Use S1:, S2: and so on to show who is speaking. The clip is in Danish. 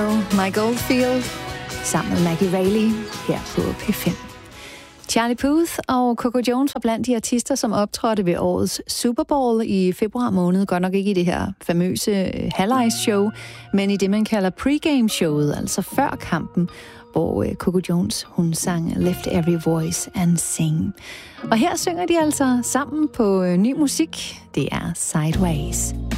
S1: Mike Oldfield sammen med Maggie Reilly her på P5. Charlie Puth og Coco Jones var blandt de artister, som optrådte ved årets Super Bowl i februar måned. Godt nok ikke i det her famøse halvlejs-show, men i det, man kalder pregame-showet, altså før kampen, hvor Coco Jones, hun sang Lift Every Voice and Sing. Og her synger de altså sammen på ny musik. Det er Sideways.